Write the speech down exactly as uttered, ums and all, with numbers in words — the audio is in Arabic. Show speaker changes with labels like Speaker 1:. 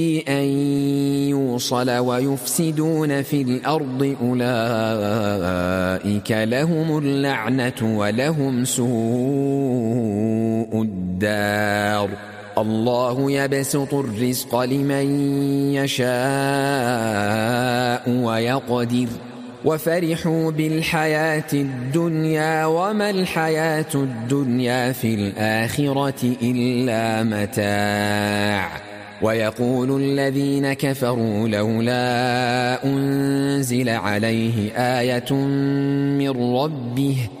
Speaker 1: أن يوصل ويفسدون في الأرض أولئك لهم اللعنة ولهم سوء الدار. الله يبسط الرزق لمن يشاء ويقدر وفرحوا بالحياة الدنيا وما الحياة الدنيا في الآخرة إلا متاع. ويقول الذين كفروا لولا أنزل عليه آية من ربه